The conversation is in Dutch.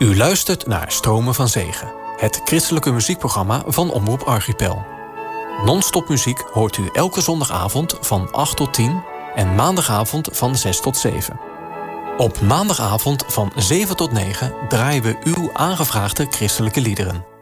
U luistert naar Stromen van Zegen, het christelijke muziekprogramma van Omroep Archipel. Non-stop muziek hoort u elke zondagavond van 8 tot 10 en maandagavond van 6 tot 7. Op maandagavond van 7 tot 9 draaien we uw aangevraagde christelijke liederen.